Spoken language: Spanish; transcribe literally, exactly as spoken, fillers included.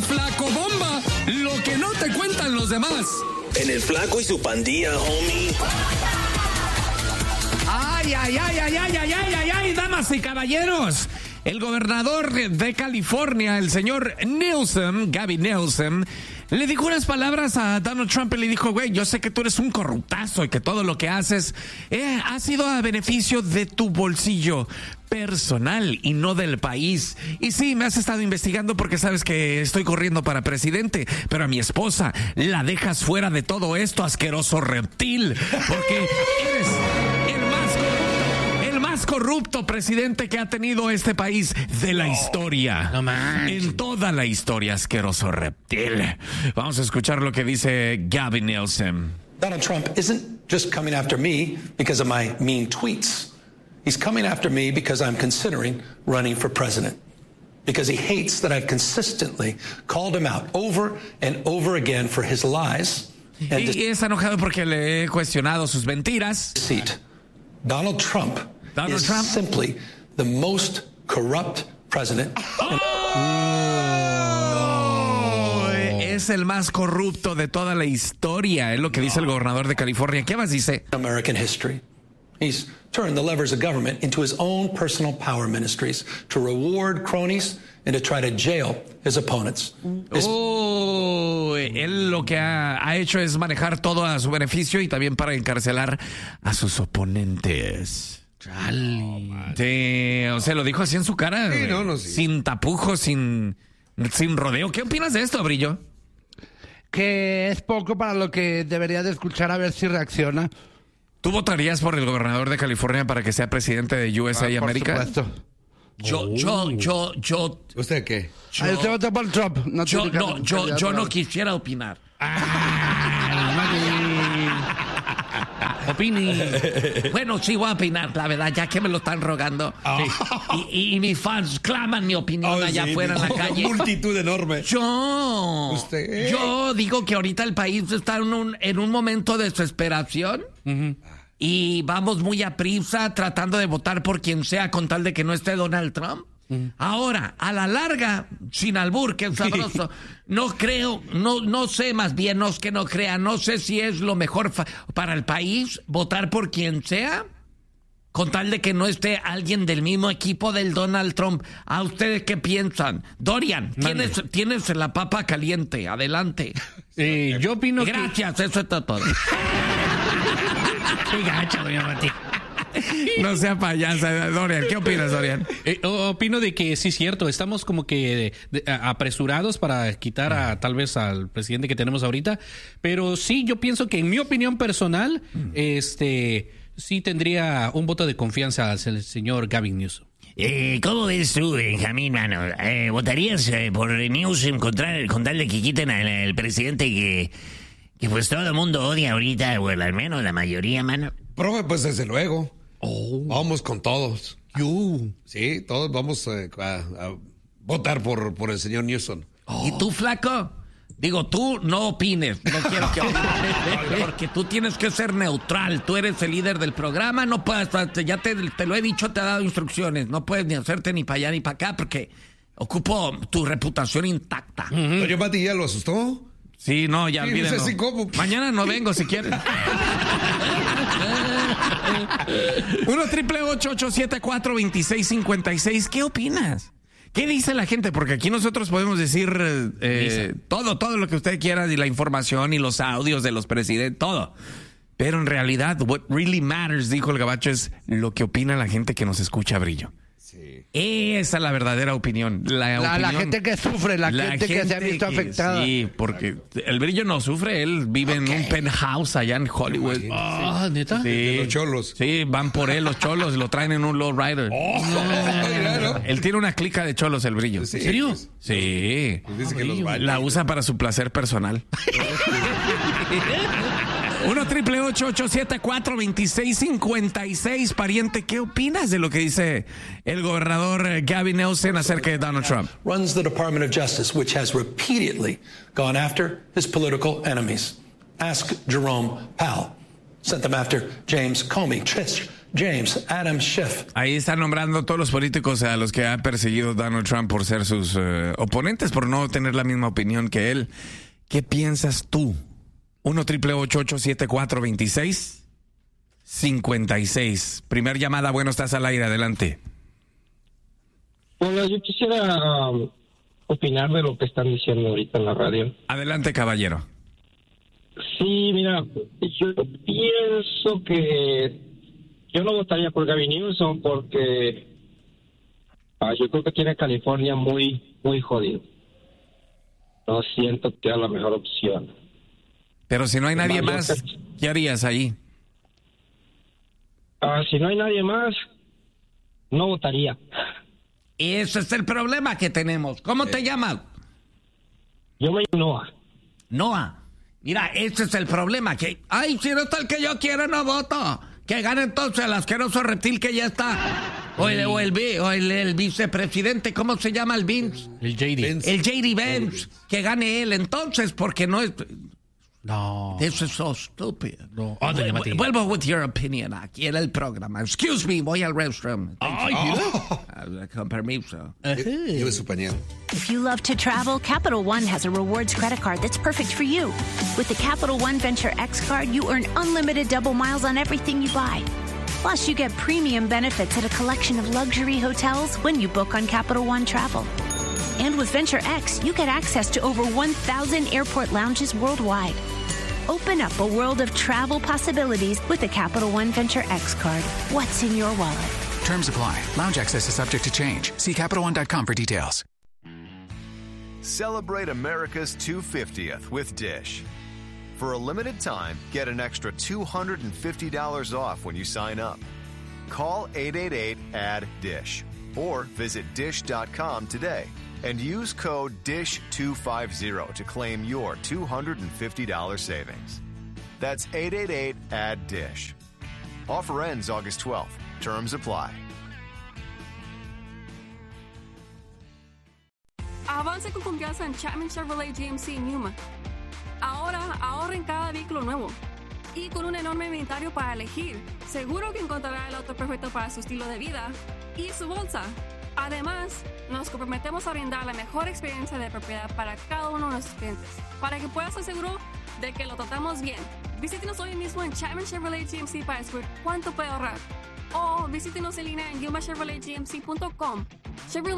Flaco Bomba, lo que no te cuentan los demás. En el Flaco y su pandilla, homie. Ay, ay, ay, ay, ay, ay, ay, ay, ay, damas y caballeros. El gobernador de California, el señor Newsom, Gavin Newsom, le dijo unas palabras a Donald Trump y le dijo, güey, yo sé que tú eres un corruptazo y que todo lo que haces eh, ha sido a beneficio de tu bolsillo personal y no del país. Y sí, me has estado investigando porque sabes que estoy corriendo para presidente, pero a mi esposa la dejas fuera de todo esto, asqueroso reptil, porque eres el más el más corrupto presidente que ha tenido este país de la historia. No manches. En toda la historia, asqueroso reptil. Vamos a escuchar lo que dice Gavin Newsom. Donald Trump isn't just coming after me because of my mean tweets. He's coming after me because I'm considering running for president. Because he hates that I've consistently called him out over and over again for his lies. And Y, y está enojado porque le he cuestionado sus mentiras. deceit. Donald Trump Donald is Trump? simply the most corrupt president. Oh, es el más corrupto de toda la historia, es lo que dice el gobernador de California. ¿Qué más dice? American history. He's turned the levers of government into his own personal power ministries to reward cronies and to try to jail his opponents. His Oh, él lo que ha, ha hecho es manejar todo a su beneficio y también para encarcelar a sus oponentes. Sí, o sea, lo dijo así en su cara, Sí, güey. no, no, sí. Sin tapujos, sin, sin rodeo. ¿Qué opinas de esto, Brillo? Que es poco para lo que debería de escuchar, a ver si reacciona. ¿Tú votarías por el gobernador de California para que sea presidente de U S A Ah, por América? supuesto. Yo, yo, yo, yo, ¿Usted qué? yo, Ahí usted vota por Trump. No yo, tiene no, que- yo, yo no quisiera opinar. Opine. Bueno, sí voy a opinar, la verdad, ya que me lo están rogando. Y, y- y mis fans claman mi opinión allá afuera en la calle. Multitud enorme. Yo, Usted. yo digo que ahorita el país está en un, en un momento de desesperación. Y vamos muy a prisa tratando de votar por quien sea con tal de que no esté Donald Trump. Ahora, a la larga, sin albur, que es sabroso, no creo, no, no sé, más bien, no es que no crea, no sé si es lo mejor fa- para el país votar por quien sea, con tal de que no esté alguien del mismo equipo del Donald Trump. ¿A ustedes qué piensan? Dorian, tienes, tienes la papa caliente, adelante. Eh, yo opino que... Gracias, eso está todo. Qué gacho, doña Mati. No sea payasa, Dorian. ¿Qué opinas, Dorian? Eh, o- opino de que sí es cierto, estamos como que de- de- a- apresurados para quitar a tal vez al presidente que tenemos ahorita, pero sí, yo pienso que en mi opinión personal, este, sí tendría un voto de confianza al se- señor Gavin Newsom. Eh, ¿Cómo ves tú, Benjamín, mano? Eh, ¿Votarías eh, por Newsom contra, con tal de que quiten al, al presidente que, que pues todo el mundo odia ahorita, o al menos la mayoría, mano? Profe, pues desde luego. Vamos con todos. Yo. Sí, todos vamos eh, a, a votar por, por el señor Newsom. ¿Y tú, flaco? Digo, tú no opines. No quiero que opines. Porque tú tienes que ser neutral. Tú eres el líder del programa. No puedes, ya te, te lo he dicho, te he dado instrucciones. No puedes ni hacerte ni para allá ni para acá porque ocupo tu reputación intacta. Oye, Mati, ¿ya lo asustó? Sí, no, ya Sí, olvídenlo. no sé si cómo. Mañana no vengo si quieres. uno triple ocho ocho siete cuatro dos seis cinco seis. ¿Qué opinas? ¿Qué dice la gente? Porque aquí nosotros podemos decir eh, todo, todo lo que usted quiera, y la información y los audios de los presidentes, todo. Pero en realidad, what really matters, dijo el gabacho, es lo que opina la gente que nos escucha, Brillo. Sí. Esa es la verdadera opinión. La, La, la opinión- gente que sufre, la, gente, que se ha visto que- afectada. Sí, porque el Brillo no sufre, él vive en un penthouse allá en Hollywood. Ah, ¿neta? Sí. De los cholos. Sí, van por él los cholos, lo traen en un lowrider. Mira, ¿no? Él tiene una clica de cholos, el Brillo. Sí, ¿En serio? pues, Sí. pues dice que los baña. La usa para su placer personal. uno triple ocho ocho siete cuatro dos seis cinco seis. Pariente, ¿qué opinas de lo que dice el gobernador eh, Gavin Newsom acerca de Donald Trump? runs the Department of Justice, which has repeatedly gone after his political enemies. Ask Jerome Powell. Sent them after James Comey, Trish, James, Adam Schiff. Ahí están nombrando todos los políticos a los que ha perseguido Donald Trump por ser sus uh, oponentes, por no tener la misma opinión que él. ¿Qué piensas tú? uno triple ocho ocho siete cuatro dos seis cinco seis. Primer llamada, bueno, estás al aire, adelante. Hola, yo quisiera um, opinar de lo que están diciendo ahorita en la radio. Adelante, caballero. Sí, mira, yo pienso que yo no votaría por Gavin Newsom porque uh, yo creo que tiene California muy, muy jodido. No siento que sea la mejor opción. Pero si no hay nadie más, ¿qué harías ahí? Uh, si no hay nadie más, no votaría. Ese es el problema que tenemos. ¿Cómo te llamas? Yo me llamo Noah. Noah. Mira, ese es el problema. Que, ay, si no está el que yo quiero, no voto. Que gane entonces el asqueroso reptil que ya está. O el, o el, o el, el vicepresidente, ¿cómo se llama el Vince? El J D. El J D Vance. Que gane él entonces, porque no es... No. This is so stupid. No. Ándale, Mati. Vuelvo with your opinion aquí en el programa. Excuse me, voy al restroom. Ay, Uh, con permiso. Lleve su pañal. If you love to travel, Capital One has a rewards credit card that's perfect for you. With the Capital One Venture X card, you earn unlimited double miles on everything you buy. Plus, you get premium benefits at a collection of luxury hotels when you book on Capital One Travel. And with Venture X, you get access to over one thousand airport lounges worldwide. Open up a world of travel possibilities with the Capital One Venture X card. What's in your wallet? Terms apply. Lounge access is subject to change. See Capital One dot com for details. Celebrate America's two hundred fiftieth with Dish. For a limited time, get an extra two hundred fifty dollars off when you sign up. Call eight eight eight A D D I S H or visit dish dot com today and use code D I S H two fifty to claim your two hundred fifty dollars savings. That's eight eight eight A D D I S H. Offer ends August twelfth. Terms apply. Avance con confianza en Chapman Chevrolet G M C en Yuma. Ahora ahorra en cada vehículo nuevo. Y con un enorme inventario para elegir, seguro que encontrará el auto perfecto para su estilo de vida y su bolsa. Además, nos comprometemos a brindar la mejor experiencia de propiedad para cada uno de nuestros clientes, para que puedas estar seguro de que lo tratamos bien. Visítenos hoy mismo en Chapman Chevrolet G M C para descubrir cuánto puede ahorrar. O visítenos en línea en yuma chevrolet g m c punto com. Chevrolet